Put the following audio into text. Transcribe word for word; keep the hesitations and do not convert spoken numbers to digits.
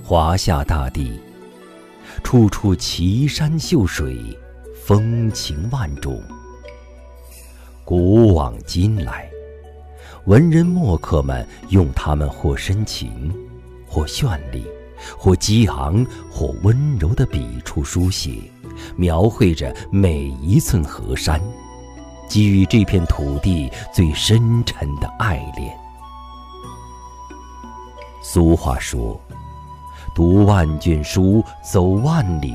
华夏大地，处处奇山秀水，风情万种。古往今来，文人墨客们用它们或深情，或绚丽，或激昂，或温柔的笔触书写，描绘着每一寸河山，给予这片土地最深沉的爱恋。俗话说，读万卷书，走万里